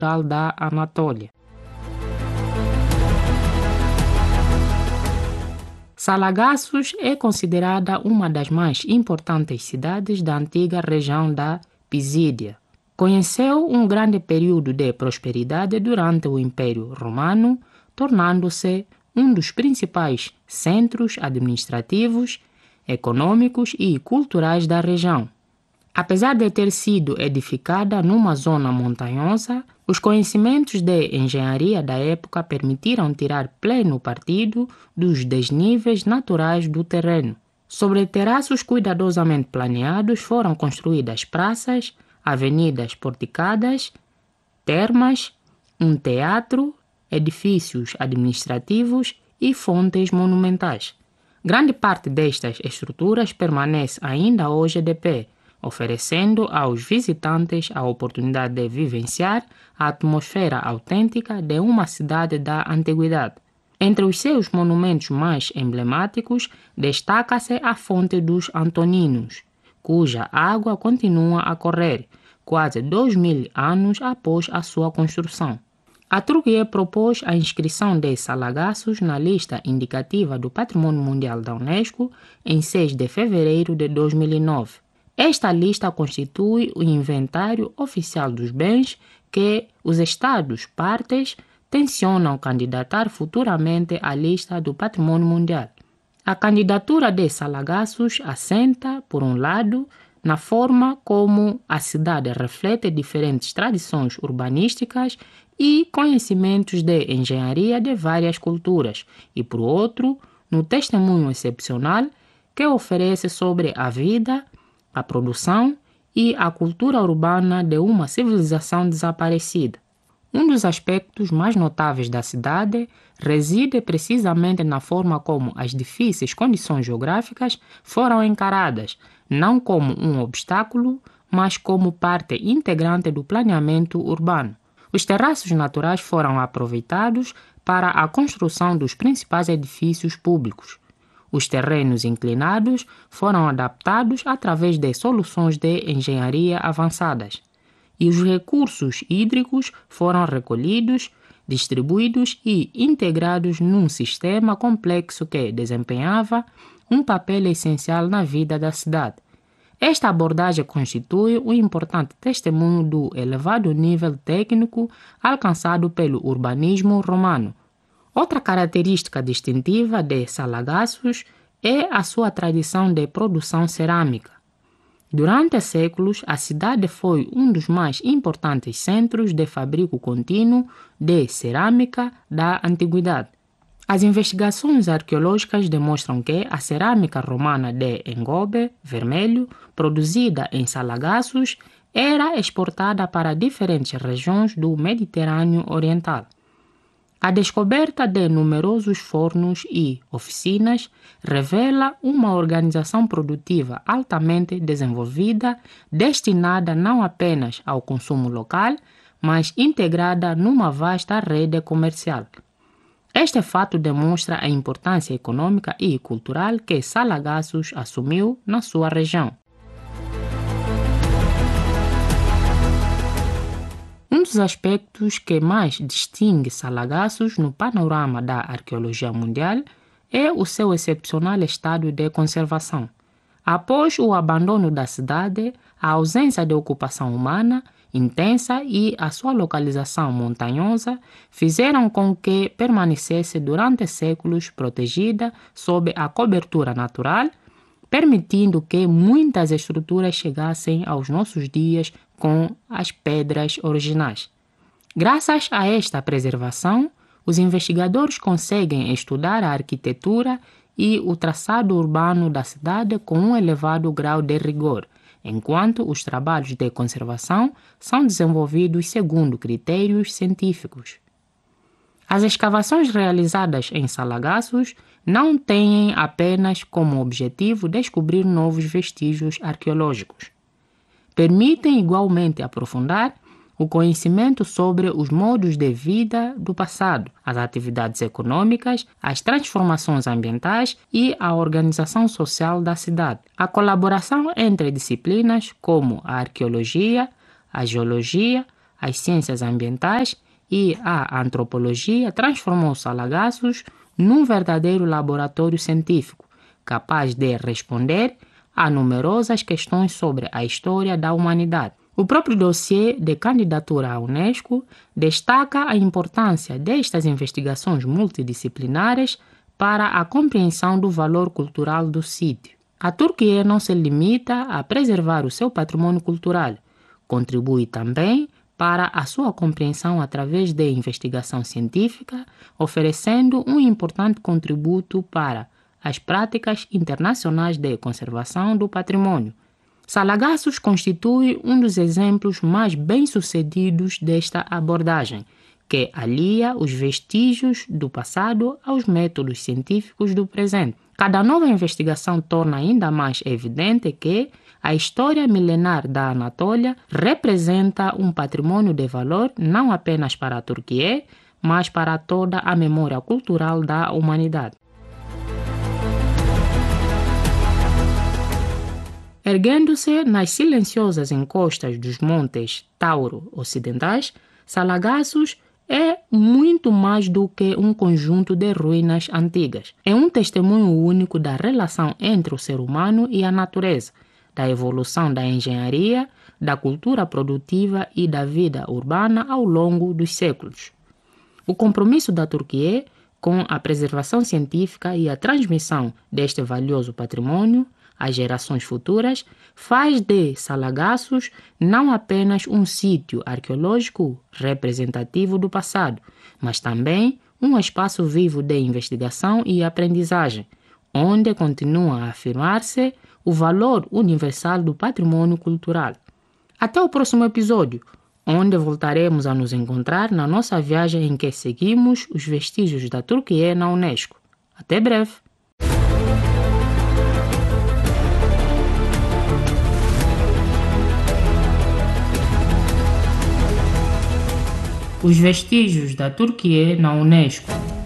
da Anatólia. Salagassos é considerada uma das mais importantes cidades da antiga região da Pisídia. Conheceu um grande período de prosperidade durante o Império Romano, tornando-se um dos principais centros administrativos, econômicos e culturais da região. Apesar de ter sido edificada numa zona montanhosa, os conhecimentos de engenharia da época permitiram tirar pleno partido dos desníveis naturais do terreno. Sobre terraços cuidadosamente planeados foram construídas praças, avenidas porticadas, termas, um teatro, edifícios administrativos e fontes monumentais. Grande parte destas estruturas permanece ainda hoje de pé, oferecendo aos visitantes a oportunidade de vivenciar a atmosfera autêntica de uma cidade da antiguidade. Entre os seus monumentos mais emblemáticos, destaca-se a Fonte dos Antoninos, cuja água continua a correr, quase 2000 anos após a sua construção. A Turquia propôs a inscrição de Salagassos na lista indicativa do Patrimônio Mundial da Unesco em 6 de fevereiro de 2009. Esta lista constitui o inventário oficial dos bens que os Estados partes tencionam candidatar futuramente à lista do Patrimônio Mundial. A candidatura de Salagassos assenta, por um lado, na forma como a cidade reflete diferentes tradições urbanísticas e conhecimentos de engenharia de várias culturas, e, por outro, no testemunho excepcional que oferece sobre a vida, a produção e a cultura urbana de uma civilização desaparecida. Um dos aspectos mais notáveis da cidade reside precisamente na forma como as difíceis condições geográficas foram encaradas, não como um obstáculo, mas como parte integrante do planeamento urbano. Os terraços naturais foram aproveitados para a construção dos principais edifícios públicos. Os terrenos inclinados foram adaptados através de soluções de engenharia avançadas. E os recursos hídricos foram recolhidos, distribuídos e integrados num sistema complexo que desempenhava um papel essencial na vida da cidade. Esta abordagem constitui um importante testemunho do elevado nível técnico alcançado pelo urbanismo romano. Outra característica distintiva de Salagassos é a sua tradição de produção cerâmica. Durante séculos, a cidade foi um dos mais importantes centros de fabrico contínuo de cerâmica da antiguidade. As investigações arqueológicas demonstram que a cerâmica romana de engobe vermelho, produzida em Salagassos, era exportada para diferentes regiões do Mediterrâneo Oriental. A descoberta de numerosos fornos e oficinas revela uma organização produtiva altamente desenvolvida, destinada não apenas ao consumo local, mas integrada numa vasta rede comercial. Este fato demonstra a importância econômica e cultural que Salagassos assumiu na sua região. Um dos aspectos que mais distingue Salagassos no panorama da arqueologia mundial é o seu excepcional estado de conservação. Após o abandono da cidade, a ausência de ocupação humana intensa e a sua localização montanhosa fizeram com que permanecesse durante séculos protegida sob a cobertura natural, permitindo que muitas estruturas chegassem aos nossos dias com as pedras originais. Graças a esta preservação, os investigadores conseguem estudar a arquitetura e o traçado urbano da cidade com um elevado grau de rigor, enquanto os trabalhos de conservação são desenvolvidos segundo critérios científicos. As escavações realizadas em Salagassos não têm apenas como objetivo descobrir novos vestígios arqueológicos. Permitem igualmente aprofundar o conhecimento sobre os modos de vida do passado, as atividades econômicas, as transformações ambientais e a organização social da cidade. A colaboração entre disciplinas como a arqueologia, a geologia, as ciências ambientais e a antropologia transformou Salagassos num verdadeiro laboratório científico, capaz de responder a numerosas questões sobre a história da humanidade. O próprio dossiê de candidatura à Unesco destaca a importância destas investigações multidisciplinares para a compreensão do valor cultural do sítio. A Turquia não se limita a preservar o seu patrimônio cultural, contribui também para a sua compreensão através de investigação científica, oferecendo um importante contributo para as práticas internacionais de conservação do patrimônio. Salagassos constitui um dos exemplos mais bem-sucedidos desta abordagem, que alia os vestígios do passado aos métodos científicos do presente. Cada nova investigação torna ainda mais evidente que a história milenar da Anatólia representa um patrimônio de valor não apenas para a Turquia, mas para toda a memória cultural da humanidade. Erguendo-se nas silenciosas encostas dos montes Tauro ocidentais, Salagassos é muito mais do que um conjunto de ruínas antigas. É um testemunho único da relação entre o ser humano e a natureza, da evolução da engenharia, da cultura produtiva e da vida urbana ao longo dos séculos. O compromisso da Turquia com a preservação científica e a transmissão deste valioso patrimônio às gerações futuras faz de Salagassos não apenas um sítio arqueológico representativo do passado, mas também um espaço vivo de investigação e aprendizagem, onde continua a afirmar-se o valor universal do patrimônio cultural. Até o próximo episódio, onde voltaremos a nos encontrar na nossa viagem em que seguimos os vestígios da Turquia na Unesco. Até breve! Os vestígios da Turquia na Unesco.